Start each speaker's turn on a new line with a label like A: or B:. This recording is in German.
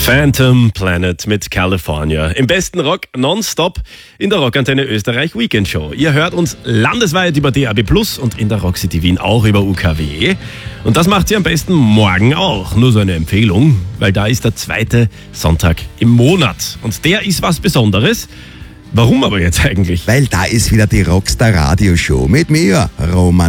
A: Phantom Planet mit California. Im besten Rock nonstop in der Rockantenne Österreich Weekend Show. Ihr hört uns landesweit über DAB+ und in der Rock City Wien auch über UKW. Und das macht ihr am besten morgen auch. Nur so eine Empfehlung, weil da ist der zweite Sonntag im Monat. Und der ist was Besonderes. Warum aber jetzt eigentlich?
B: Weil da ist wieder die Rockstar Radioshow mit mir, Roman